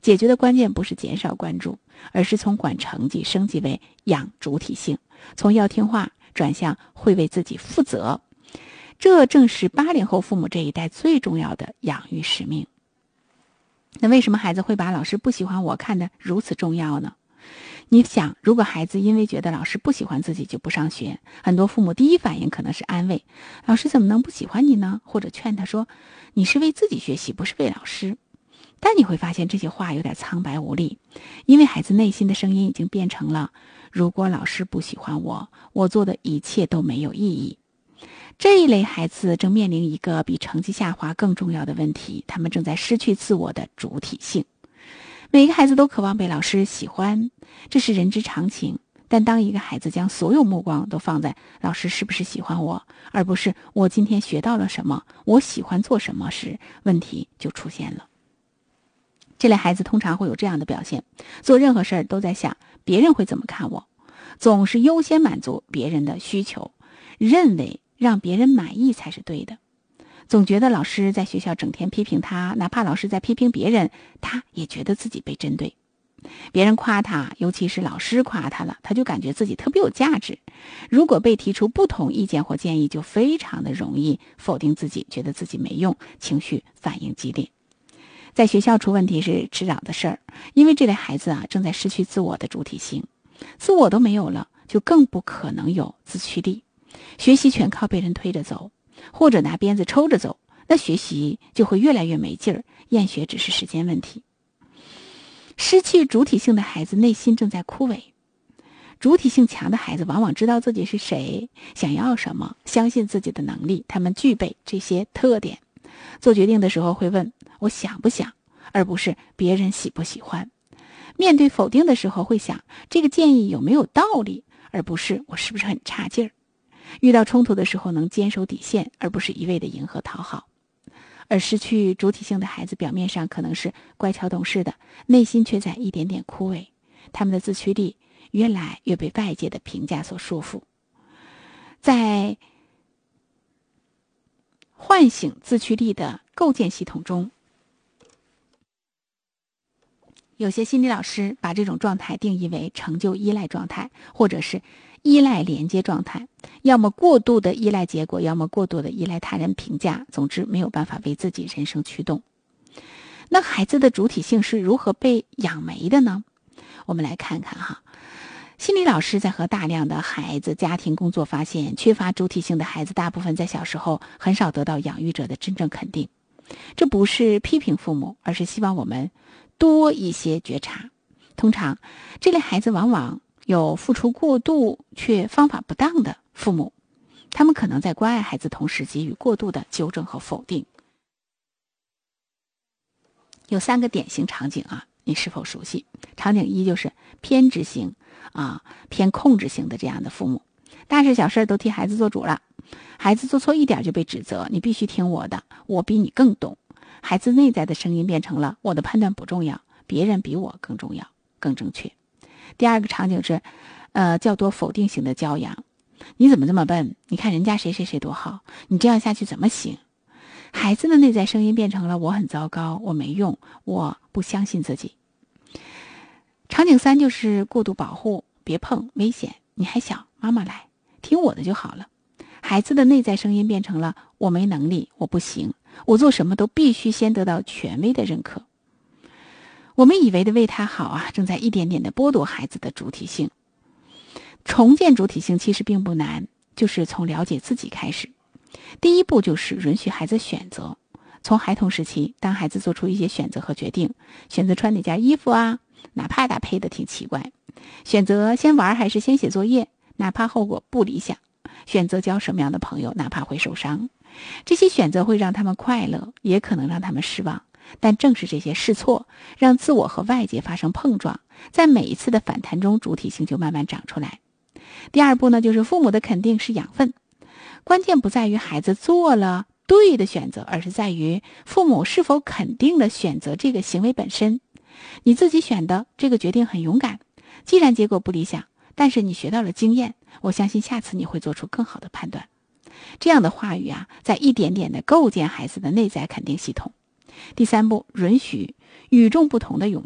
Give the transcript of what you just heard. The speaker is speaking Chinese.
解决的关键不是减少关注，而是从管成绩升级为养主体性，从要听话转向会为自己负责。这正是80后父母这一代最重要的养育使命。那为什么孩子会把老师不喜欢我看得如此重要呢？你想，如果孩子因为觉得老师不喜欢自己就不上学，很多父母第一反应可能是安慰，老师怎么能不喜欢你呢？或者劝他说，你是为自己学习，不是为老师。但你会发现这些话有点苍白无力，因为孩子内心的声音已经变成了，如果老师不喜欢我，我做的一切都没有意义。这一类孩子正面临一个比成绩下滑更重要的问题，他们正在失去自我的主体性。每个孩子都渴望被老师喜欢，这是人之常情。但当一个孩子将所有目光都放在老师是不是喜欢我，而不是我今天学到了什么，我喜欢做什么时，问题就出现了。这类孩子通常会有这样的表现，做任何事儿都在想别人会怎么看我，总是优先满足别人的需求，认为让别人满意才是对的，总觉得老师在学校整天批评他，哪怕老师在批评别人，他也觉得自己被针对。别人夸他，尤其是老师夸他了，他就感觉自己特别有价值。如果被提出不同意见或建议，就非常的容易否定自己，觉得自己没用，情绪反应激烈。在学校出问题是迟早的事儿，因为这类孩子正在失去自我的主体性，自我都没有了，就更不可能有自驱力。学习全靠被人推着走，或者拿鞭子抽着走，那学习就会越来越没劲儿，厌学只是时间问题。失去主体性的孩子内心正在枯萎，主体性强的孩子往往知道自己是谁，想要什么，相信自己的能力，他们具备这些特点。做决定的时候会问我想不想，而不是别人喜不喜欢。面对否定的时候会想这个建议有没有道理，而不是我是不是很差劲儿。遇到冲突的时候能坚守底线，而不是一味的迎合讨好。而失去主体性的孩子表面上可能是乖巧懂事的，内心却在一点点枯萎，他们的自驱力越来越被外界的评价所束缚。在唤醒自驱力的构建系统中，有些心理老师把这种状态定义为成就依赖状态，或者是依赖连接状态，要么过度的依赖结果，要么过度的依赖他人评价，总之没有办法为自己人生驱动。那孩子的主体性是如何被养没的呢？我们来看看哈。心理老师在和大量的孩子家庭工作发现，缺乏主体性的孩子大部分在小时候很少得到养育者的真正肯定。这不是批评父母，而是希望我们多一些觉察。通常这类孩子往往有付出过度却方法不当的父母，他们可能在关爱孩子同时给予过度的纠正和否定。有3个典型场景你是否熟悉？场景1就是偏执型偏控制型的这样的父母，大事小事都替孩子做主了，孩子做错一点就被指责，你必须听我的，我比你更懂。孩子内在的声音变成了我的判断不重要，别人比我更重要，更正确。第2个场景是较多否定型的教养，你怎么这么笨？你看人家谁谁谁多好，你这样下去怎么行？孩子的内在声音变成了我很糟糕，我没用，我不相信自己。场景3就是过度保护，别碰，危险，你还小，妈妈来，听我的就好了。孩子的内在声音变成了我没能力，我不行，我做什么都必须先得到权威的认可。我们以为的为他好正在一点点的剥夺孩子的主体性。重建主体性其实并不难，就是从了解自己开始。第一步就是允许孩子选择。从孩童时期，当孩子做出一些选择和决定，选择穿哪件衣服哪怕他配得挺奇怪，选择先玩还是先写作业，哪怕后果不理想，选择交什么样的朋友，哪怕会受伤。这些选择会让他们快乐，也可能让他们失望，但正是这些试错，让自我和外界发生碰撞，在每一次的反弹中，主体性就慢慢长出来。第2步呢，就是父母的肯定是养分。关键不在于孩子做了对的选择，而是在于父母是否肯定了选择这个行为本身。你自己选的这个决定很勇敢，既然结果不理想，但是你学到了经验，我相信下次你会做出更好的判断。这样的话语在一点点的构建孩子的内在肯定系统。第3步，允许与众不同的勇